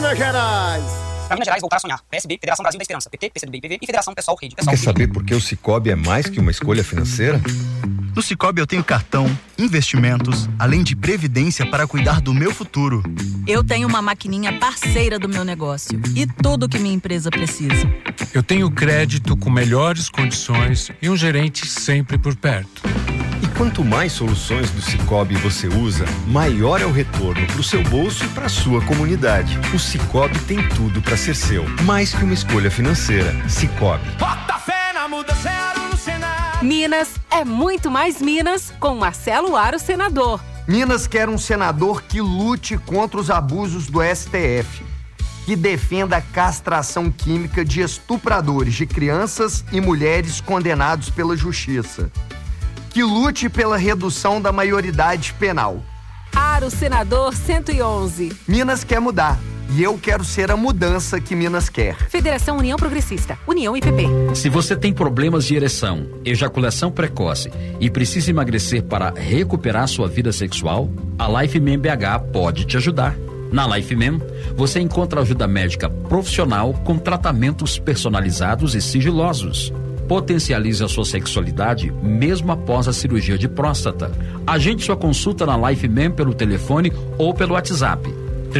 Minas Gerais. Pra Minas Gerais, voltar a sonhar. PSB, Federação Brasil da Esperança. PT, PCdoB e PV e Federação Pessoal Rede. Quer saber por que o Sicoob é mais que uma escolha financeira? No Sicoob eu tenho cartão, investimentos, além de previdência para cuidar do meu futuro. Eu tenho uma maquininha parceira do meu negócio e tudo que minha empresa precisa. Eu tenho crédito com melhores condições e um gerente sempre por perto. E quanto mais soluções do Sicoob você usa, maior é o retorno para o seu bolso e para a sua comunidade. O Sicoob tem tudo para ser seu, mais que uma escolha financeira. Sicoob. Bota fé na mudança no Senado. Minas é muito mais Minas com Marcelo Aro, senador. Minas quer um senador que lute contra os abusos do STF, que defenda a castração química de estupradores de crianças e mulheres condenados pela justiça, que lute pela redução da maioridade penal. Aro, senador 111. Minas quer mudar. E eu quero ser a mudança que Minas quer. Federação União Progressista, União e PP. Se você tem problemas de ereção, ejaculação precoce e precisa emagrecer para recuperar sua vida sexual, a LifeMem BH pode te ajudar. Na LifeMem, você encontra ajuda médica profissional com tratamentos personalizados e sigilosos. Potencialize a sua sexualidade mesmo após a cirurgia de próstata. Agende sua consulta na LifeMem pelo telefone ou pelo WhatsApp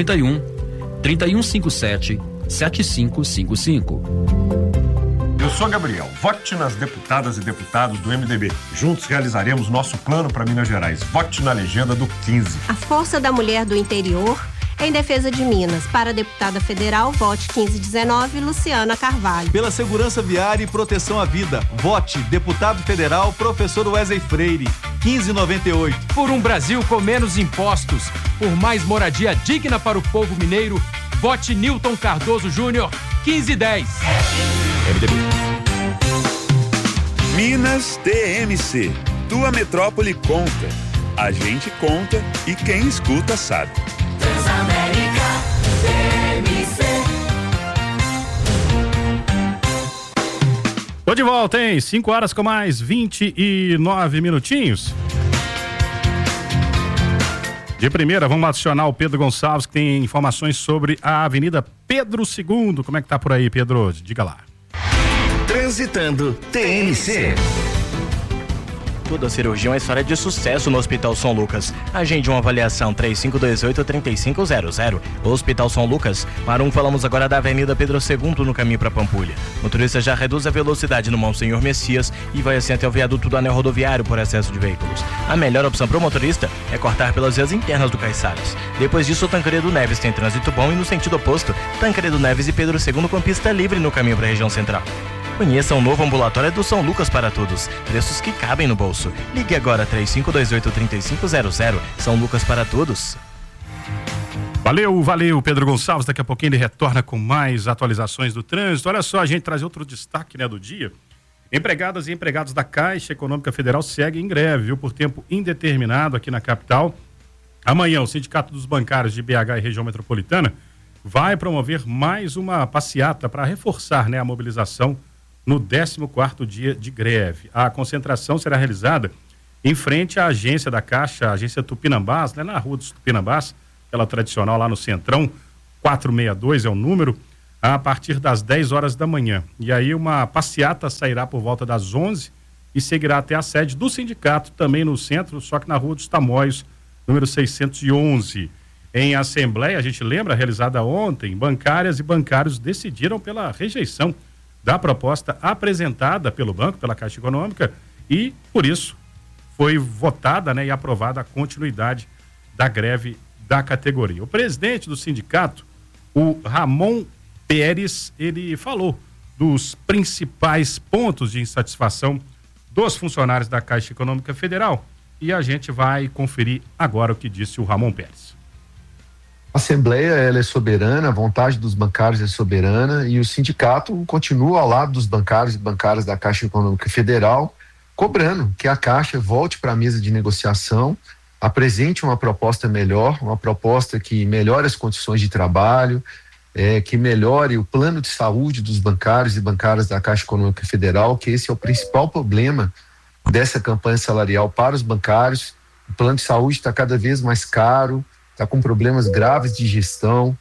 3157 7555. Eu sou Gabriel. Vote nas deputadas e deputados do MDB. Juntos realizaremos nosso plano para Minas Gerais. Vote na legenda do 15. A força da mulher do interior em defesa de Minas. Para a deputada federal, vote 1519, Luciana Carvalho. Pela segurança viária e proteção à vida, vote deputado federal, professor Wesley Freire, 1598. Por um Brasil com menos impostos, por mais moradia digna para o povo mineiro, vote Nilton Cardoso Júnior, 1510. Minas TMC. Tua metrópole conta. A gente conta e quem escuta sabe. Transamérica TMC. Tô de volta, hein? 5 horas com mais 29 minutinhos. De primeira, vamos acionar o Pedro Gonçalves, que tem informações sobre a Avenida Pedro II. Como é que tá por aí, Pedro? Diga lá. Transitando TNC. Toda cirurgia é uma história de sucesso no Hospital São Lucas. Agende uma avaliação 3528-3500. Hospital São Lucas. Para falamos agora da Avenida Pedro II no caminho para Pampulha. O motorista já reduz a velocidade no Monsenhor Messias e vai assim até o viaduto do anel rodoviário por excesso de veículos. A melhor opção para o motorista é cortar pelas vias internas do Caiçaras. Depois disso, o Tancredo Neves tem trânsito bom e no sentido oposto, Tancredo Neves e Pedro II com pista livre no caminho para a região central. Conheça o novo ambulatório do São Lucas para todos. Preços que cabem no bolso. Ligue agora 3528-3500. São Lucas para todos. Valeu, Pedro Gonçalves. Daqui a pouquinho ele retorna com mais atualizações do trânsito. Olha só, a gente traz outro destaque, do dia. Empregadas e empregados da Caixa Econômica Federal seguem em greve, por tempo indeterminado aqui na capital. Amanhã, o Sindicato dos Bancários de BH e Região Metropolitana vai promover mais uma passeata para reforçar, a mobilização no 14º dia de greve. A concentração será realizada em frente à agência da Caixa, a agência Tupinambás, na rua dos Tupinambás, aquela tradicional lá no Centrão, 462 é o número, a partir das 10 horas da manhã. E aí uma passeata sairá por volta das 11 e seguirá até a sede do sindicato, também no centro, só que na rua dos Tamoios, número 611. Em assembleia, a gente lembra, realizada ontem, bancárias e bancários decidiram pela rejeição da proposta apresentada pelo banco, pela Caixa Econômica, e, por isso, foi votada e aprovada a continuidade da greve da categoria. O presidente do sindicato, o Ramon Pérez, ele falou dos principais pontos de insatisfação dos funcionários da Caixa Econômica Federal e a gente vai conferir agora o que disse o Ramon Pérez. A Assembleia ela é soberana, a vontade dos bancários é soberana e o sindicato continua ao lado dos bancários e bancárias da Caixa Econômica Federal, cobrando que a Caixa volte para a mesa de negociação, apresente uma proposta melhor, uma proposta que melhore as condições de trabalho, que melhore o plano de saúde dos bancários e bancárias da Caixa Econômica Federal, que esse é o principal problema dessa campanha salarial para os bancários. O plano de saúde está cada vez mais caro, está com problemas graves de gestão,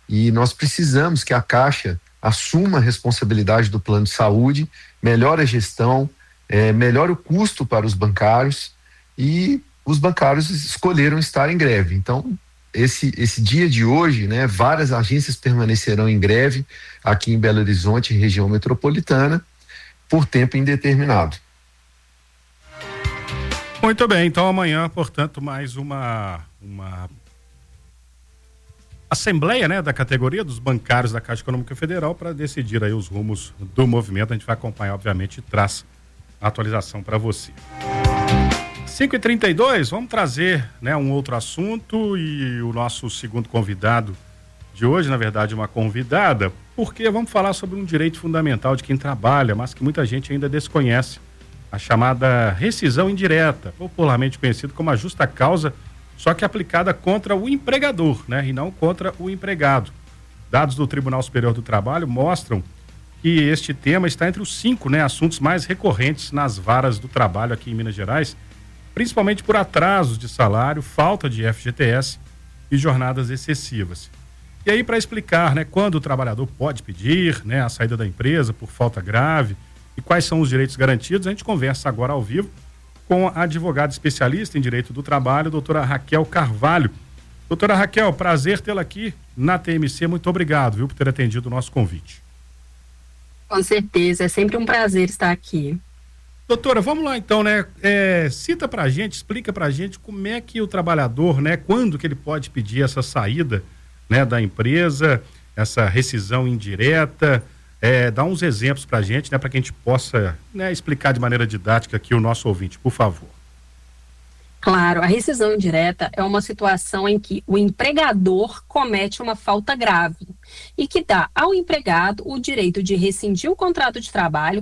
E nós precisamos que a Caixa assuma a responsabilidade do plano de saúde, melhore a gestão, melhore o custo para os bancários, e os bancários escolheram estar em greve. Então, esse dia de hoje, né, várias agências permanecerão em greve aqui em Belo Horizonte, região metropolitana, por tempo indeterminado. Muito bem, então amanhã, portanto, mais uma assembleia, né, da categoria dos bancários da Caixa Econômica Federal para decidir aí os rumos do movimento. A gente vai acompanhar, obviamente, e traz a atualização para você. 5h32, vamos trazer, né, um outro assunto, e o nosso segundo convidado de hoje, na verdade, uma convidada, porque vamos falar sobre um direito fundamental de quem trabalha, mas que muita gente ainda desconhece, a chamada rescisão indireta, popularmente conhecido como a justa causa, só que aplicada contra o empregador, né, e não contra o empregado. Dados do Tribunal Superior do Trabalho mostram que este tema está entre os 5, né, assuntos mais recorrentes nas varas do trabalho aqui em Minas Gerais, principalmente por atrasos de salário, falta de FGTS e jornadas excessivas. E aí, para explicar, né, quando o trabalhador pode pedir, né, a saída da empresa por falta grave e quais são os direitos garantidos, a gente conversa agora ao vivo com a advogada especialista em direito do trabalho, doutora Raquel Carvalho. Doutora Raquel, prazer tê-la aqui na TMC. Muito obrigado, viu, por ter atendido o nosso convite. Com certeza, é sempre um prazer estar aqui. Doutora, vamos lá então, né? Cita pra gente, explica pra gente como é que o trabalhador, né, quando que ele pode pedir essa saída, né, da empresa, essa rescisão indireta, dá uns exemplos pra gente, né, para que a gente possa, né, explicar de maneira didática aqui o nosso ouvinte, por favor. Claro, a rescisão indireta é uma situação em que o empregador comete uma falta grave e que dá ao empregado o direito de rescindir o contrato de trabalho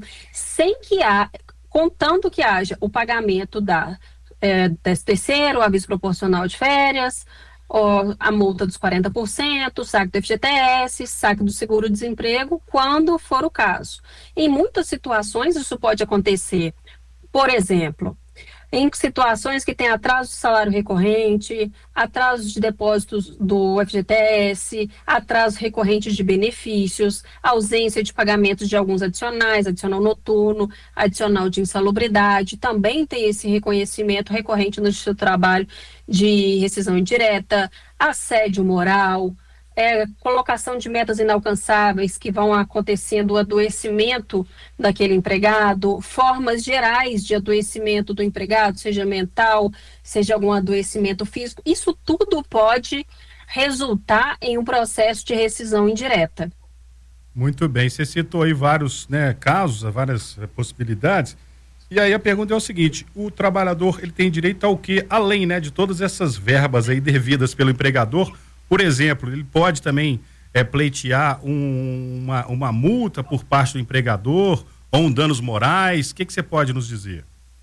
contanto que haja o pagamento da 13º, aviso proporcional de férias, a multa dos 40%, saque do FGTS, saque do seguro-desemprego, quando for o caso. Em muitas situações isso pode acontecer, por exemplo, em situações que tem atraso de salário recorrente, atraso de depósitos do FGTS, atraso recorrente de benefícios, ausência de pagamentos de alguns adicionais, adicional noturno, adicional de insalubridade, também tem esse reconhecimento recorrente no Justiça do Trabalho de rescisão indireta, assédio moral, colocação de metas inalcançáveis que vão acontecendo, o adoecimento daquele empregado, formas gerais de adoecimento do empregado, seja mental, seja algum adoecimento físico, isso tudo pode resultar em um processo de rescisão indireta. Muito bem, você citou aí vários, né, casos, várias possibilidades, e aí a pergunta é o seguinte: o trabalhador, ele tem direito ao quê? Além, né, de todas essas verbas aí devidas pelo empregador. Por exemplo, ele pode também pleitear uma multa por parte do empregador ou um danos morais? O que você pode nos dizer?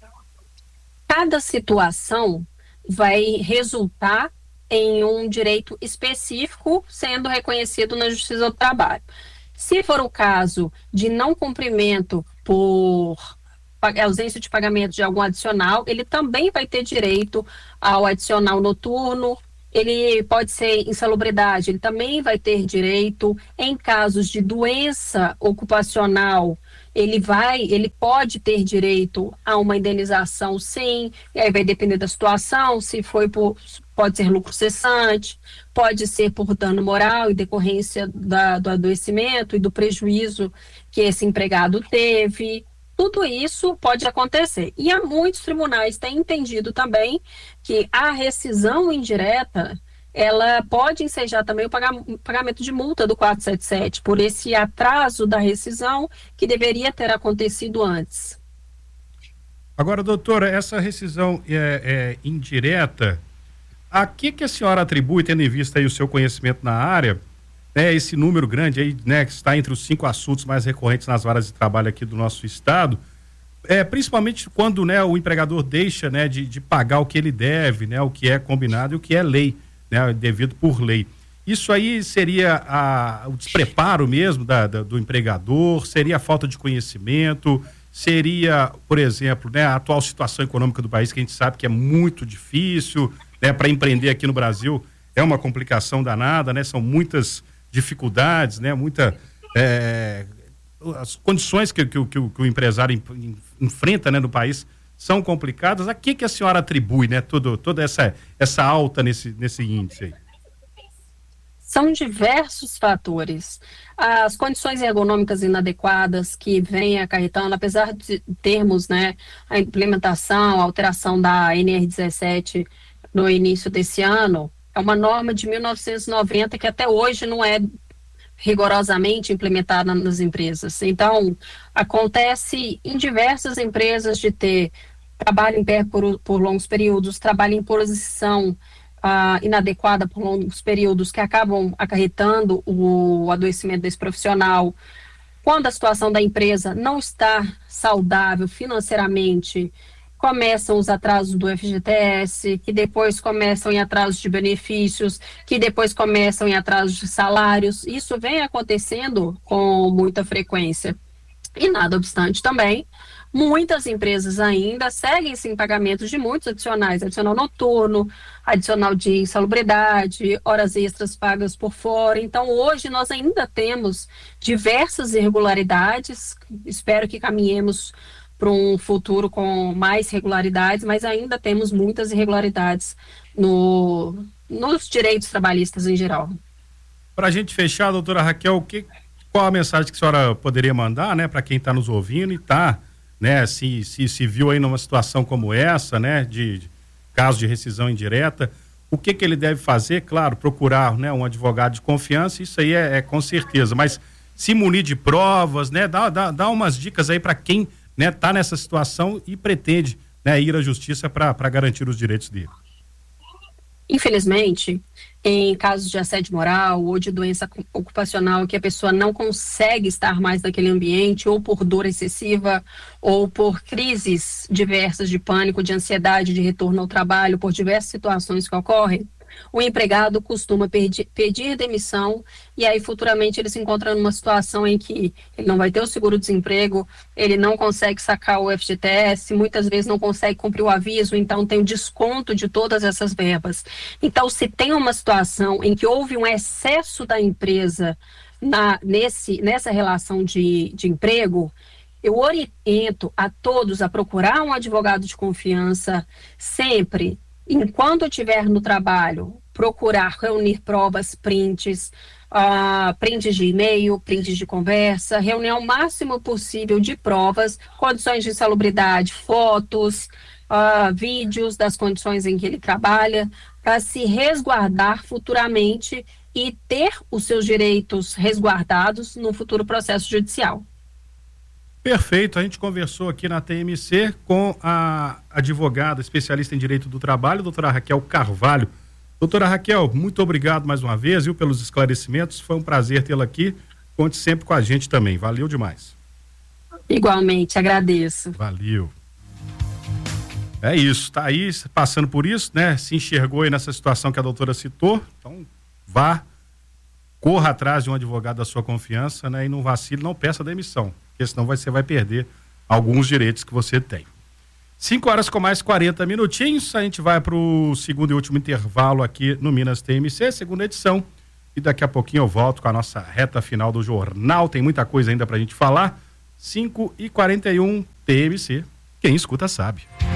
Cada situação vai resultar em um direito específico sendo reconhecido na Justiça do Trabalho. Se for o caso de não cumprimento por ausência de pagamento de algum adicional, ele também vai ter direito ao adicional noturno. Ele pode ser insalubridade, ele também vai ter direito. Em casos de doença ocupacional, ele pode ter direito a uma indenização, sim, e aí vai depender da situação, pode ser lucro cessante, pode ser por dano moral em decorrência do adoecimento e do prejuízo que esse empregado teve. Tudo isso pode acontecer. E há muitos tribunais têm entendido também que a rescisão indireta, ela pode ensejar também o pagamento de multa do 477, por esse atraso da rescisão que deveria ter acontecido antes. Agora, doutora, essa rescisão indireta, a que a senhora atribui, tendo em vista aí o seu conhecimento na área, esse número grande aí, né, que está entre os 5 assuntos mais recorrentes nas varas de trabalho aqui do nosso estado, principalmente quando, né, o empregador deixa, né, de pagar o que ele deve, né, o que é combinado e o que é lei, né, devido por lei. Isso aí seria o despreparo mesmo do empregador, seria a falta de conhecimento, seria, por exemplo, né, a atual situação econômica do país, que a gente sabe que é muito difícil, né, para empreender aqui no Brasil é uma complicação danada, né, são muitas dificuldades, né? As condições que o empresário enfrenta, né, no país são complicadas. A que a senhora atribui, né, toda essa alta nesse índice aí? São diversos fatores. As condições ergonômicas inadequadas que vêm acarretando, apesar de termos, né, a implementação, a alteração da NR17 no início desse ano, é uma norma de 1990 que até hoje não é rigorosamente implementada nas empresas. Então, acontece em diversas empresas de ter trabalho em pé por longos períodos, trabalho em posição inadequada por longos períodos, que acabam acarretando o adoecimento desse profissional. Quando a situação da empresa não está saudável financeiramente, começam os atrasos do FGTS, que depois começam em atrasos de benefícios, que depois começam em atrasos de salários. Isso vem acontecendo com muita frequência. E nada obstante também, muitas empresas ainda seguem sem pagamentos de muitos adicionais, adicional noturno, adicional de insalubridade, horas extras pagas por fora. Então, hoje nós ainda temos diversas irregularidades, espero que caminhemos para um futuro com mais regularidades, mas ainda temos muitas irregularidades nos direitos trabalhistas em geral. Para a gente fechar, doutora Raquel, qual a mensagem que a senhora poderia mandar, né, para quem está nos ouvindo e está, né, se viu aí numa situação como essa, né, de caso de rescisão indireta, o que ele deve fazer? Claro, procurar, né, um advogado de confiança, isso aí é com certeza, mas se munir de provas, né, dá umas dicas aí para quem, né, tá nessa situação e pretende, né, ir à justiça para garantir os direitos dele. Infelizmente, em casos de assédio moral ou de doença ocupacional que a pessoa não consegue estar mais naquele ambiente, ou por dor excessiva, ou por crises diversas de pânico, de ansiedade, de retorno ao trabalho, por diversas situações que ocorrem, o empregado costuma pedir demissão e aí futuramente ele se encontra numa situação em que ele não vai ter o seguro-desemprego, ele não consegue sacar o FGTS, muitas vezes não consegue cumprir o aviso, então tem o desconto de todas essas verbas. Então, se tem uma situação em que houve um excesso da empresa nessa relação de emprego, eu oriento a todos a procurar um advogado de confiança sempre. Enquanto eu estiver no trabalho, procurar reunir provas, prints de e-mail, prints de conversa, reunir o máximo possível de provas, condições de insalubridade, fotos, vídeos das condições em que ele trabalha, para se resguardar futuramente e ter os seus direitos resguardados no futuro processo judicial. Perfeito, a gente conversou aqui na TMC com a advogada especialista em direito do trabalho, doutora Raquel Carvalho. Doutora Raquel, muito obrigado mais uma vez, viu, pelos esclarecimentos, foi um prazer tê-la aqui, conte sempre com a gente também, valeu demais. Igualmente, agradeço. Valeu. É isso, tá aí passando por isso, né, se enxergou aí nessa situação que a doutora citou, então corra atrás de um advogado da sua confiança, né, e não vacile, não peça demissão, porque senão você vai perder alguns direitos que você tem. 5 horas com mais 40 minutinhos, a gente vai para o segundo e último intervalo aqui no Minas TMC, segunda edição, e daqui a pouquinho eu volto com a nossa reta final do jornal, tem muita coisa ainda pra gente falar. 5h41 TMC, quem escuta sabe.